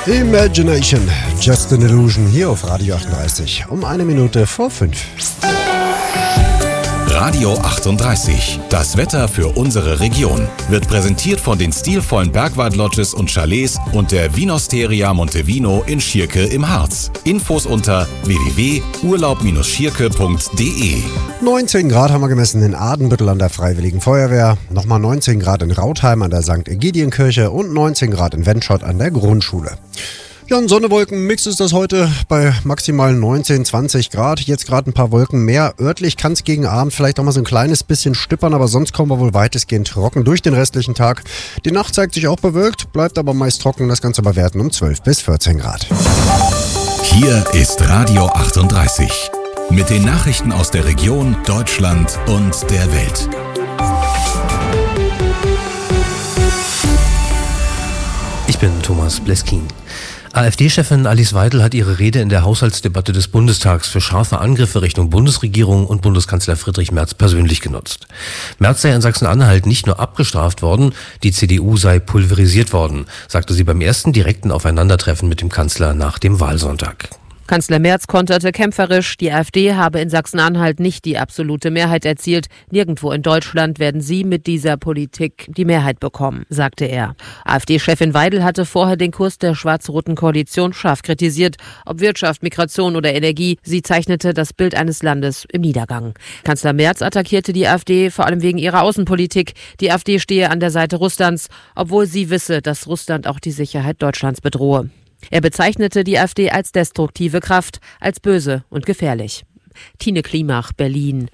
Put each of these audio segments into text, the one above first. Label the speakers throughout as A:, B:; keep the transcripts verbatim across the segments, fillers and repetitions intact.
A: Imagination, Just an Illusion, hier auf Radio achtunddreißig, um eine Minute vor fünf.
B: Radio achtunddreißig, das Wetter für unsere Region, wird präsentiert von den stilvollen Bergwald-Lodges und Chalets und der Vinosteria Montevino in Schierke im Harz. Infos unter w w w punkt urlaub schierke punkt d e.
A: neunzehn Grad haben wir gemessen in Adenbüttel an der Freiwilligen Feuerwehr, nochmal neunzehn Grad in Rautheim an der Sankt Ägidienkirche und neunzehn Grad in Wendschott an der Grundschule. Ja, ein Sonne-Wolken-Mix ist das heute bei maximal neunzehn, zwanzig Grad. Jetzt gerade ein paar Wolken mehr. Örtlich kann es gegen Abend vielleicht auch mal so ein kleines bisschen stippern, aber sonst kommen wir wohl weitestgehend trocken durch den restlichen Tag. Die Nacht zeigt sich auch bewölkt, bleibt aber meist trocken. Das Ganze bei Werten um zwölf bis vierzehn Grad.
B: Hier ist Radio achtunddreißig mit den Nachrichten aus der Region, Deutschland und der Welt.
C: Ich bin Thomas Bleskin. AfD-Chefin Alice Weidel hat ihre Rede in der Haushaltsdebatte des Bundestags für scharfe Angriffe Richtung Bundesregierung und Bundeskanzler Friedrich Merz persönlich genutzt. Merz sei in Sachsen-Anhalt nicht nur abgestraft worden, die C D U sei pulverisiert worden, sagte sie beim ersten direkten Aufeinandertreffen mit dem Kanzler nach dem Wahlsonntag.
D: Kanzler Merz konterte kämpferisch, die AfD habe in Sachsen-Anhalt nicht die absolute Mehrheit erzielt. Nirgendwo in Deutschland werden sie mit dieser Politik die Mehrheit bekommen, sagte er. AfD-Chefin Weidel hatte vorher den Kurs der schwarz-roten Koalition scharf kritisiert. Ob Wirtschaft, Migration oder Energie, sie zeichnete das Bild eines Landes im Niedergang. Kanzler Merz attackierte die AfD vor allem wegen ihrer Außenpolitik. Die AfD stehe an der Seite Russlands, obwohl sie wisse, dass Russland auch die Sicherheit Deutschlands bedrohe. Er bezeichnete die AfD als destruktive Kraft, als böse und gefährlich. Tine Klimach, Berlin.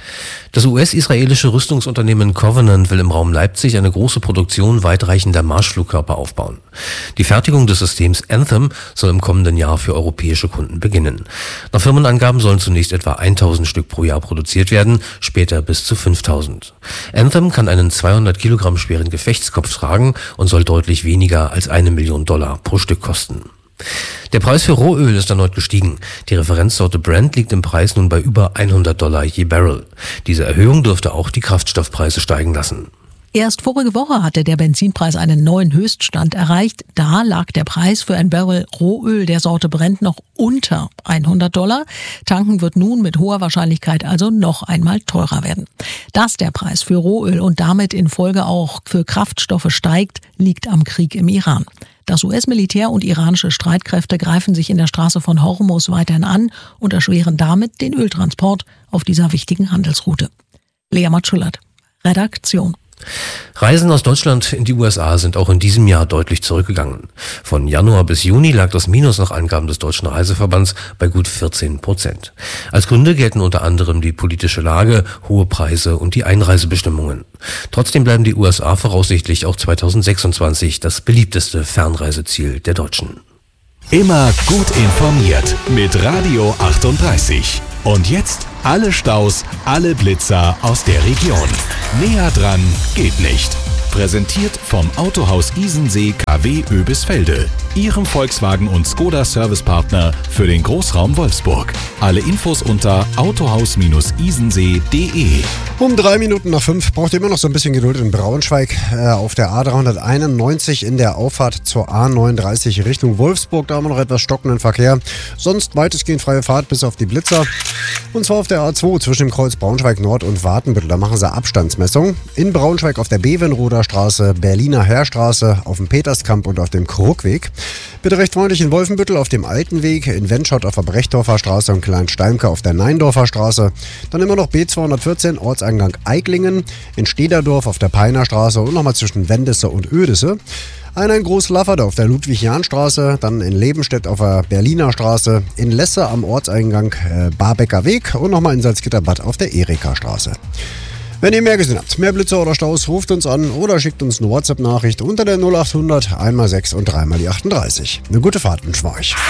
C: Das U S-israelische Rüstungsunternehmen Covenant will im Raum Leipzig eine große Produktion weitreichender Marschflugkörper aufbauen. Die Fertigung des Systems Anthem soll im kommenden Jahr für europäische Kunden beginnen. Nach Firmenangaben sollen zunächst etwa tausend Stück pro Jahr produziert werden, später bis zu fünftausend. Anthem kann einen zweihundert Kilogramm schweren Gefechtskopf tragen und soll deutlich weniger als eine Million Dollar pro Stück kosten. Der Preis für Rohöl ist erneut gestiegen. Die Referenzsorte Brent liegt im Preis nun bei über hundert Dollar je Barrel. Diese Erhöhung dürfte auch die Kraftstoffpreise steigen lassen.
E: Erst vorige Woche hatte der Benzinpreis einen neuen Höchststand erreicht. Da lag der Preis für ein Barrel Rohöl der Sorte Brent noch unter hundert Dollar. Tanken wird nun mit hoher Wahrscheinlichkeit also noch einmal teurer werden. Dass der Preis für Rohöl und damit in Folge auch für Kraftstoffe steigt, liegt am Krieg im Iran. Das U S-Militär und iranische Streitkräfte greifen sich in der Straße von Hormuz weiterhin an und erschweren damit den Öltransport auf dieser wichtigen Handelsroute. Lea Matschulat, Redaktion.
C: Reisen aus Deutschland in die U S A sind auch in diesem Jahr deutlich zurückgegangen. Von Januar bis Juni lag das Minus nach Angaben des Deutschen Reiseverbands bei gut vierzehn Prozent. Als Gründe gelten unter anderem die politische Lage, hohe Preise und die Einreisebestimmungen. Trotzdem bleiben die U S A voraussichtlich auch zweitausendsechsundzwanzig das beliebteste Fernreiseziel der Deutschen.
B: Immer gut informiert mit Radio achtunddreißig. Und jetzt alle Staus, alle Blitzer aus der Region. Näher dran geht nicht. Präsentiert vom Autohaus Isensee K W Oebisfelde, Ihrem Volkswagen und Skoda Servicepartner für den Großraum Wolfsburg. Alle Infos unter autohaus isensee punkt de.
A: Um drei Minuten nach fünf braucht ihr immer noch so ein bisschen Geduld in Braunschweig äh, auf der A dreihunderteinundneunzig in der Auffahrt zur A neununddreißig Richtung Wolfsburg. Da haben wir noch etwas stockenden Verkehr. Sonst weitestgehend freie Fahrt bis auf die Blitzer. Und zwar auf der A zwei zwischen dem Kreuz Braunschweig Nord und Wartenbüttel. Da machen sie Abstandsmessung. In Braunschweig auf der Bevenroder Straße, Berliner Heerstraße, auf dem Peterskamp und auf dem Kruckweg. Bitte recht freundlich in Wolfenbüttel auf dem Alten Weg, in Wendschott auf der Brechdorfer Straße und Kleinsteimke auf der Neindorfer Straße. Dann immer noch B zweihundertvierzehn, Ortseingang Eiglingen, in Stederdorf auf der Peiner Straße und nochmal zwischen Wendesse und Oedesse. Einer in Großlaffert auf der Ludwig-Jahn-Straße, dann in Lebenstedt auf der Berliner Straße, in Lesse am Ortseingang äh, Barbecker Weg und nochmal in Salzgitterbad auf der Erika-Straße. Wenn ihr mehr gesehen habt, mehr Blitzer oder Staus, ruft uns an oder schickt uns eine WhatsApp-Nachricht unter der null achthundert einmal sechs und dreimal die achtunddreißig. Eine gute Fahrt wünschen wir euch.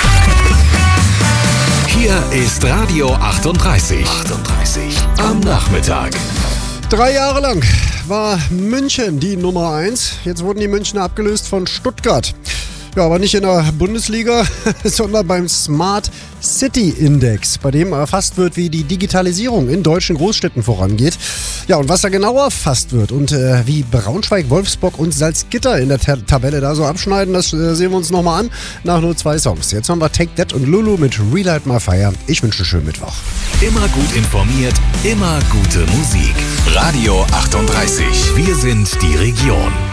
B: Hier ist Radio achtunddreißig. achtunddreißig am Nachmittag.
A: Drei Jahre lang war München die Nummer eins. Jetzt wurden die Münchner abgelöst von Stuttgart. Ja, aber nicht in der Bundesliga, sondern beim Smart City Index, bei dem erfasst wird, wie die Digitalisierung in deutschen Großstädten vorangeht. Ja, und was da genauer erfasst wird und äh, wie Braunschweig, Wolfsburg und Salzgitter in der Ta- Tabelle da so abschneiden, das äh, sehen wir uns nochmal an nach nur zwei Songs. Jetzt haben wir Take That und Lulu mit Relight My Fire. Ich wünsche einen schönen Mittwoch.
B: Immer gut informiert, immer gute Musik. Radio achtunddreißig. Wir sind die Region.